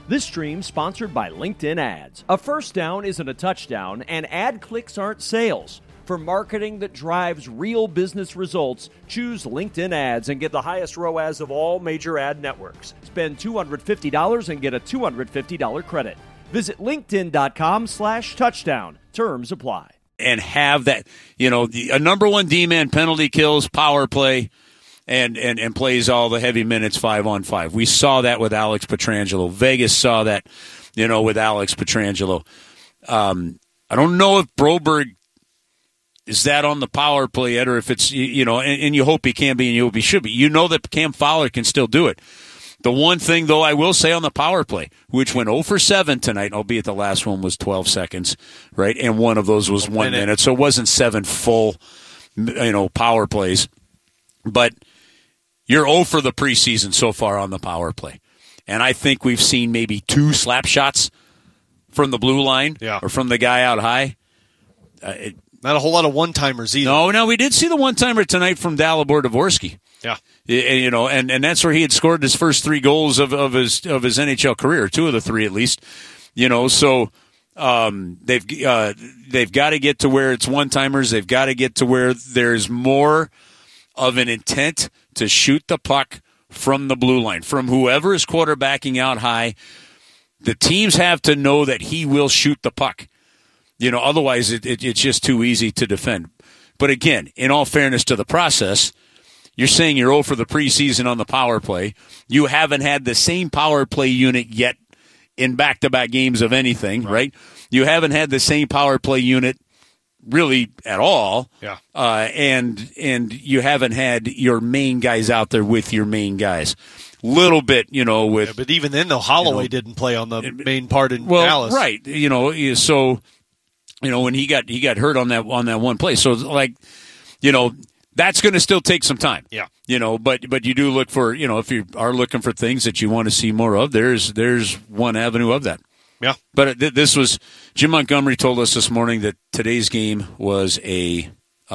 This stream sponsored by LinkedIn Ads. A first down isn't a touchdown, and ad clicks aren't sales. For marketing that drives real business results, choose LinkedIn Ads and get the highest ROAS of all major ad networks. Spend $250 and get a $250 credit. Visit linkedin.com/touchdown. Terms apply. And have that, a number one D-man penalty kills, power play, and plays all the heavy minutes 5-on-5. We saw that with Alex Pietrangelo. Vegas saw that, with Alex Pietrangelo. I don't know if Broberg is that on the power play yet, or if it's, and you hope he can be and you hope he should be. You know that Cam Fowler can still do it. The one thing, though, I will say on the power play, which went 0 for 7 tonight, albeit the last one was 12 seconds, right? And one of those was 1 minute. So it wasn't 7 full, power plays. But you're 0 for the preseason so far on the power play. And I think we've seen maybe 2 slap shots from the blue line or from the guy out high. Not a whole lot of one-timers either. No, we did see the one-timer tonight from Dalibor Dvorsky. Yeah. And that's where he had scored his first 3 goals of his NHL career, 2 of the 3 at least. So they've got to get to where it's one-timers. They've got to get to where there's more of an intent to shoot the puck from the blue line, from whoever is quarterbacking out high. The teams have to know that he will shoot the puck. Otherwise it's just too easy to defend. But again, in all fairness to the process, you're saying you're 0 for the preseason on the power play. You haven't had the same power play unit yet in back-to-back games of anything, right? You haven't had the same power play unit really at all. Yeah. And you haven't had your main guys out there with your main guys. Little bit, with. Yeah, but even then, though, Holloway didn't play on the main part in Dallas. Right. So, when he got hurt on that one play. So, that's going to still take some time. Yeah. But you do look for, if you are looking for things that you want to see more of, there's one avenue of that. Yeah. But this was, Jim Montgomery told us this morning that today's game was he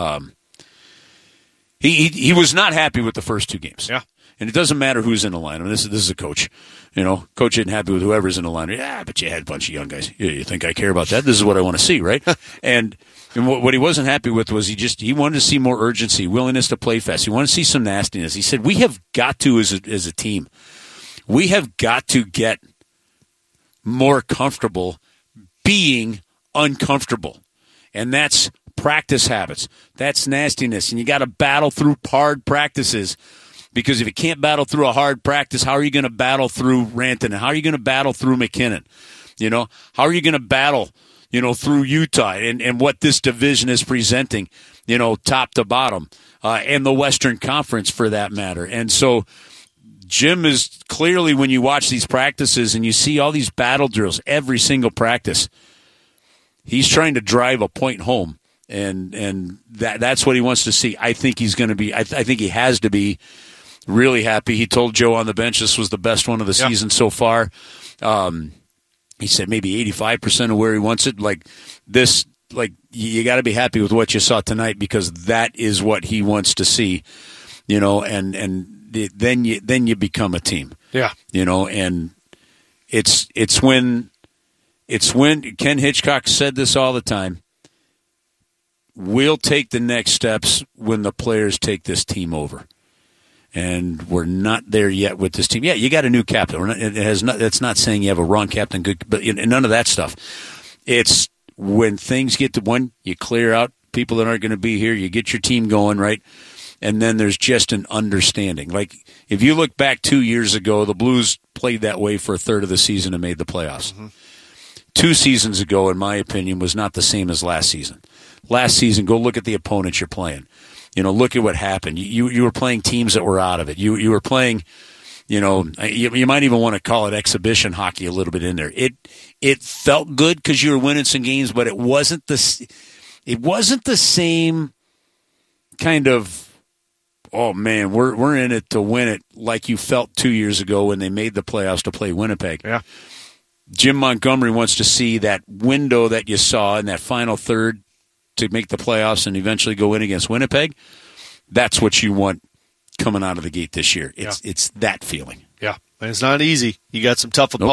was not happy with the first 2 games. Yeah. And it doesn't matter who's in the lineup. This is a coach. Coach isn't happy with whoever's in the lineup. Yeah, but you had a bunch of young guys. You think I care about that? This is what I want to see, right? And what he wasn't happy with was he wanted to see more urgency, willingness to play fast. He wanted to see some nastiness. He said, we have got to, as a team, we have got to get more comfortable being uncomfortable. And that's practice habits. That's nastiness. And you got to battle through hard practices. Because if you can't battle through a hard practice, how are you going to battle through Rantanen? How are you going to battle through McKinnon? How are you going to battle, through Utah and what this division is presenting, top to bottom, and the Western Conference for that matter. And so Jim is clearly, when you watch these practices and you see all these battle drills, every single practice, he's trying to drive a point home. And that's what he wants to see. I think he's going to be, I think he has to be really happy. He told Joe on the bench this was the best one of the season so far. He said maybe 85% of where he wants it. You got to be happy with what you saw tonight, because that is what he wants to see, and then you become a team. Yeah. And it's when Ken Hitchcock said this all the time. We'll take the next steps when the players take this team over. And we're not there yet with this team. Yeah, you got a new captain. That's not saying you have a wrong captain, but none of that stuff. It's when things get to one, you clear out people that aren't going to be here, you get your team going, right? And then there's just an understanding. Like, if you look back 2 years ago, the Blues played that way for a third of the season and made the playoffs. Mm-hmm. 2 seasons ago, in my opinion, was not the same as last season. Last season, go look at the opponents you're playing. Look at what happened. You were playing teams that were out of it. You were playing, you might even want to call it exhibition hockey a little bit in there. It felt good because you were winning some games, but it wasn't the same kind of, oh man, we're in it to win it, like you felt 2 years ago when they made the playoffs to play Winnipeg. Yeah. Jim Montgomery wants to see that window that you saw in that final third to make the playoffs and eventually go in against Winnipeg. That's what you want coming out of the gate this year. It's that feeling. Yeah, and it's not easy. You got some tough opponents.